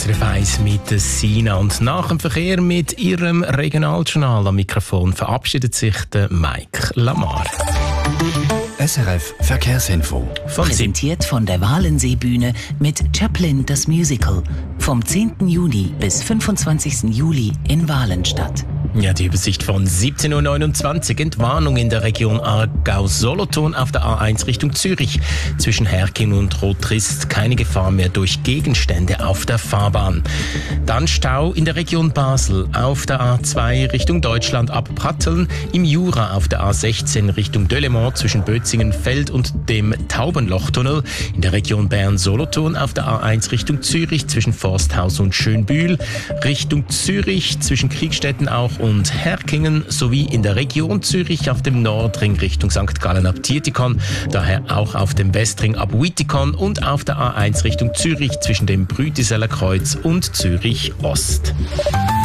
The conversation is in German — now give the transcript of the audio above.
SRF 1 mit Sina. Und nach dem Verkehr mit ihrem Regionaljournal am Mikrofon verabschiedet sich der Mike Lamar. SRF Verkehrsinfo. Präsentiert von der Walenseebühne mit Chaplin das Musical. Vom 10. Juni bis 25. Juli in Walenstadt. Ja, die Übersicht von 17.29 Uhr. Entwarnung in der Region Aargau-Solothurn auf der A1 Richtung Zürich. Zwischen Herking und Rotrist keine Gefahr mehr durch Gegenstände auf der Fahrbahn. Dann Stau in der Region Basel auf der A2 Richtung Deutschland ab Pratteln. Im Jura auf der A16 Richtung Delémont zwischen Bötzingenfeld und dem Taubenlochtunnel. In der Region Bern-Solothurn auf der A1 Richtung Zürich zwischen Forsthaus und Schönbühl. Richtung Zürich zwischen Kriegstetten auch und Herkingen sowie in der Region Zürich auf dem Nordring Richtung St. Gallen ab Tietikon, daher auch auf dem Westring ab Wittikon und auf der A1 Richtung Zürich zwischen dem Brütiseller Kreuz und Zürich Ost.